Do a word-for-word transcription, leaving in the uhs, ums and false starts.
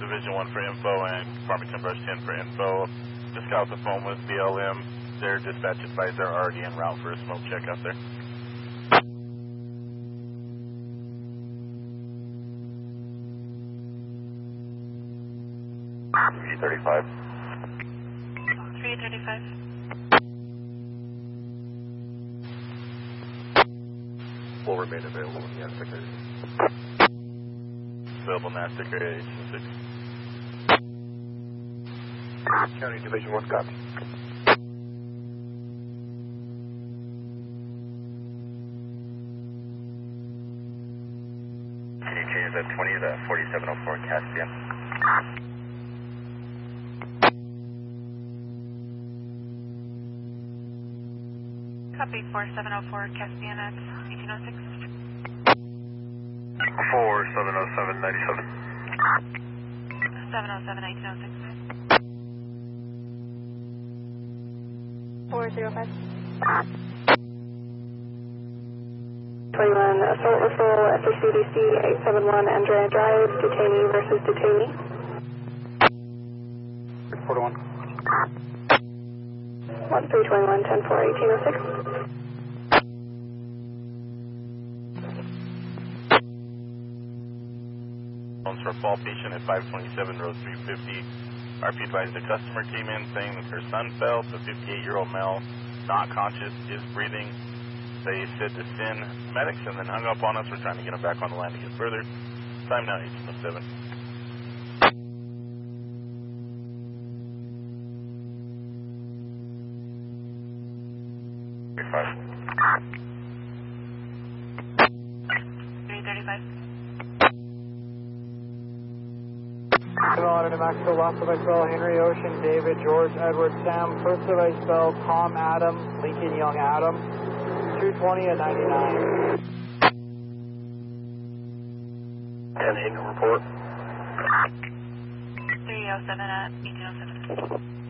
Division one for info and Farmington Brush ten for info. Just got off the phone with B L M. Their dispatch advised they're already en route for a smoke check out there. three thirty-five. three thirty-five. Will remain available in the aspect area. Available in aspect area eighteen six. County Division one, copy. Can you change that twenty to forty-seven oh four Caspian? Copy four seven oh four Caspian at eighteen oh six. four seven oh seven ninety-seven. seven oh seven eighteen oh six. four zero five. twenty-one, assault referral, F C D C eight seven one Andrea Drive, detainee versus detainee. four to one. one three twenty-one, ten four, eighteen oh six. Phones for a fall patient at five twenty-seven Road three fifty. R P advised the customer came in saying that her son fell. The fifty-eight-year-old male, not conscious, is breathing. They said to send medics and then hung up on us. We're trying to get him back on the line to get further. Time now eighteen oh seven. three thirty-five. New Mexico, Lost of Isabel, Henry Ocean, David, George, Edward, Sam, First of Isabel, Tom, Adam, Lincoln, Young, Adam, two twenty and ninety-nine. ten Eagle report. three oh seven at eighteen oh seven.